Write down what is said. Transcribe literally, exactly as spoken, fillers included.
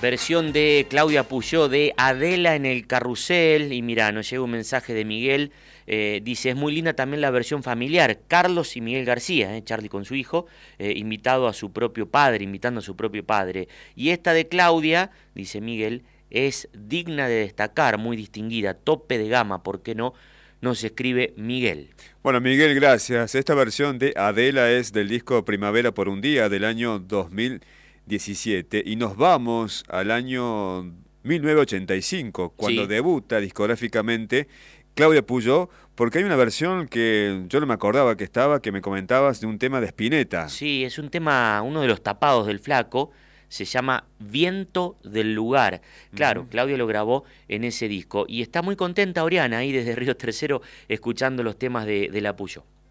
Versión de Claudia Puyó de Adela en el carrusel. Y mira, nos llega un mensaje de Miguel. Eh, dice, es muy linda también la versión familiar. Carlos y Miguel García, eh, Charlie con su hijo, eh, invitado a su propio padre, invitando a su propio padre. Y esta de Claudia, dice Miguel, es digna de destacar, muy distinguida, tope de gama, ¿por qué no? Nos escribe Miguel. Bueno, Miguel, gracias. Esta versión de Adela es del disco Primavera por un día del año dos mil diecisiete y nos vamos al año mil novecientos ochenta y cinco, cuando Sí. debuta discográficamente Claudia Puyó, porque hay una versión que yo no me acordaba que estaba, que me comentabas de un tema de Spinetta. Sí, es un tema, uno de los tapados del Flaco, se llama Viento del Lugar. Claro, Ujú. Claudia lo grabó en ese disco y está muy contenta Oriana ahí desde Río Tercero escuchando los temas de, de la Puyó.